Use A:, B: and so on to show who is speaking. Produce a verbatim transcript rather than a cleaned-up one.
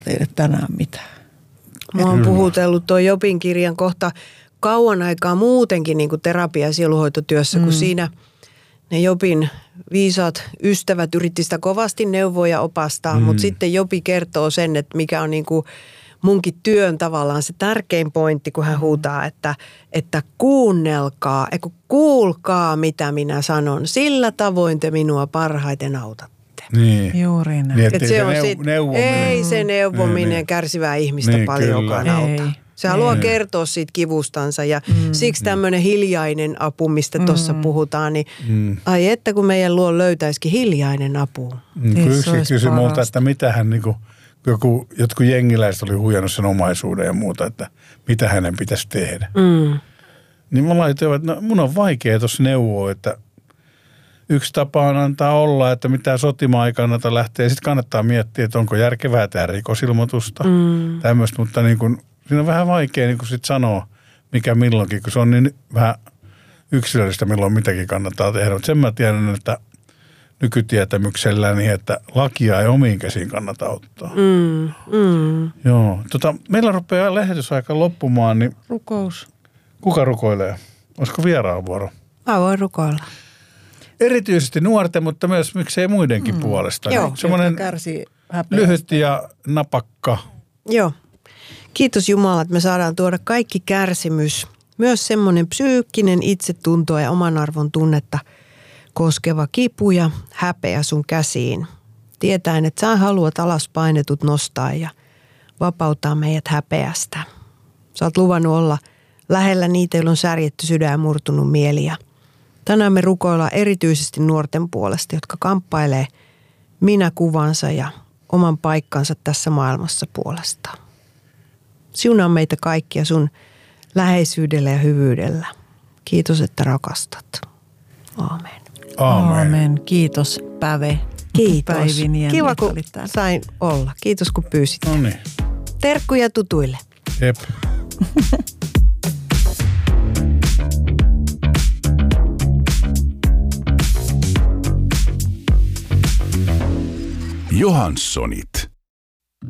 A: teille tänään mitään.
B: Mä oon puhutellut tuo Jobin kirjan kohta kauan aikaa muutenkin niin kuin terapia- ja sieluhoitotyössä, mm. kun siinä ne Jobin viisaat ystävät yritti sitä kovasti neuvoa ja opastaa, mm. mutta sitten Jobi kertoo sen, että mikä on niin kuin munkin työn tavallaan se tärkein pointti, kun hän huutaa, että, että kuunnelkaa, eiku kuulkaa mitä minä sanon, sillä tavoin te minua parhaiten autatte.
C: Niin.
A: Juuri näin.
C: Niin,
B: Et se,
C: se
B: on
C: neu-
B: sit,
C: neuvominen.
B: ei se neuvominen
C: niin,
B: kärsivää ihmistä
C: niin,
B: paljonkaan
C: kyllä.
B: auta.
A: Ei.
B: Se haluaa ei. kertoa siitä kivustansa ja mm. siksi tämmöinen hiljainen apu, mistä mm. tuossa puhutaan, niin mm. ai että kun meidän luo löytäisikin hiljainen apu.
C: Mm,
A: niin,
C: yksi kysyi multa, että mitä hän niinku, joku, jotkut jengiläiset oli huijannut sen omaisuuden ja muuta, että mitä hänen pitäisi tehdä.
B: Mm.
C: Niin mä laitoin, että no, mun on vaikea tuossa neuvoa, että yksi tapa on antaa olla, että mitä sotimaan ei kannata lähteä. Sitten kannattaa miettiä, että onko järkevää tehdä rikosilmoitusta. Mm. Tämmöistä, mutta niin kun, siinä on vähän vaikea niin kun sit sanoa, mikä milloinkin, kun se on niin vähän yksilöllistä, milloin mitäkin kannattaa tehdä. Mutta sen mä tiedän, että nykytietämyksellä niin, että lakia ei omiin käsiin kannata ottaa.
B: Mm. Mm.
C: Joo. Tota, meillä rupeaa lähetysaika loppumaan, niin
A: Rukous.
C: kuka rukoilee? Olisiko vieraan vuoro?
B: Mä voin rukoilla.
C: Erityisesti nuorten, mutta myös miksei muidenkin mm. puolesta.
B: Joo.
C: Semmoinen lyhyt ja napakka.
B: Joo. Kiitos Jumala, että me saadaan tuoda kaikki kärsimys, myös semmoinen psyykkinen itsetuntoa ja oman arvon tunnetta koskeva kipu ja häpeä sun käsiin. Tietäen, että sä haluat alas painetut nostaa ja vapauttaa meidät häpeästä. Sä oot luvannut olla lähellä niitä, joilla on särjetty sydän ja murtunut mieli. Ja tänään me rukoillaan erityisesti nuorten puolesta, jotka kamppailee minäkuvansa ja oman paikkansa tässä maailmassa puolestaan. Siunaa meitä kaikkia sun läheisyydellä ja hyvyydellä. Kiitos, että rakastat. Aamen.
C: Aamen.
A: Aamen. Kiitos Päve.
B: Kiitos.
A: Päivin ja
B: kiva, kun sain olla. Kiitos, kun pyysit.
C: No niin.
B: Terkkuja tutuille.
C: Jep.
D: Johanssonit.